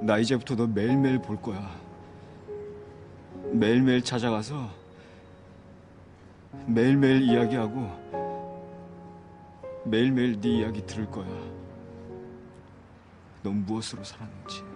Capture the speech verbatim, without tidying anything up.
나 이제부터 너 매일매일 볼 거야. 매일매일 찾아가서 매일매일 이야기하고 매일매일 네 이야기 들을 거야. 넌 무엇으로 살았는지.